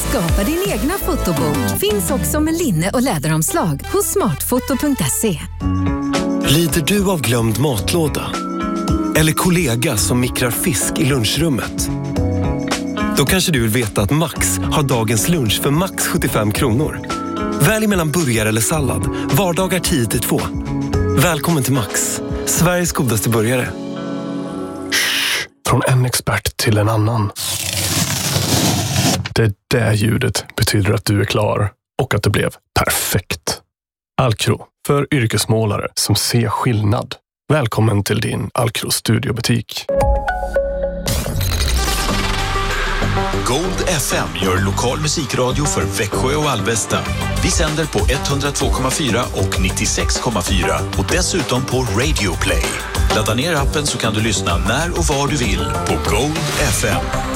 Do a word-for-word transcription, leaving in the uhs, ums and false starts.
Skapa din egna fotobok. Finns också med linne och läderomslag hos smartfoto punkt se. Lider du av glömd matlåda? Eller kollega som mikrar fisk i lunchrummet? Då kanske du vill veta att Max har dagens lunch för max sjuttiofem kronor. Välj mellan burgare eller sallad. Vardagar tio till två. Välkommen till Max, Sveriges godaste burgare. Från en expert till en annan. Det där ljudet betyder att du är klar och att det blev perfekt. Alcro, för yrkesmålare som ser skillnad. Välkommen till din Alcro studiobutik. Gold F M gör lokal musikradio för Växjö och Alvesta. Vi sänder på etthundratvå komma fyra och nittiosex komma fyra och dessutom på Radio Play. Ladda ner appen så kan du lyssna när och var du vill på Gold F M.